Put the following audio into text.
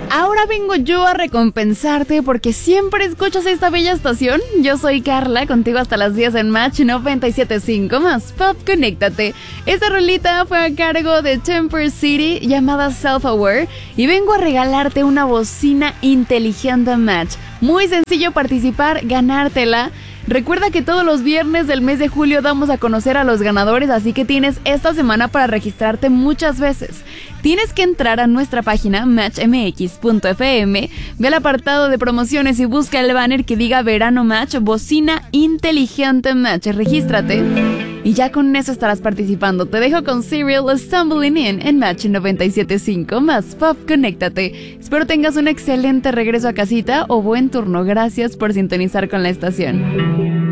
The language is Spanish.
Ahora vengo yo a recompensarte porque siempre escuchas esta bella estación. Yo soy Carla, contigo hasta las 10 en Match 97.5 más Pop Conéctate. Esta rolita fue a cargo de Temper City llamada Self Aware y vengo a regalarte una bocina inteligente Match. Muy sencillo participar, ganártela. Recuerda que todos los viernes del mes de julio damos a conocer a los ganadores, así que tienes esta semana para registrarte muchas veces. Tienes que entrar a nuestra página matchmx.fm, ve al apartado de promociones y busca el banner que diga Verano Match, bocina inteligente Match. Regístrate y ya con eso estarás participando. Te dejo con Serial Stumbling en Match 97.5 más Pop Conéctate. Espero tengas un excelente regreso a casita o buen turno. Gracias por sintonizar con la estación.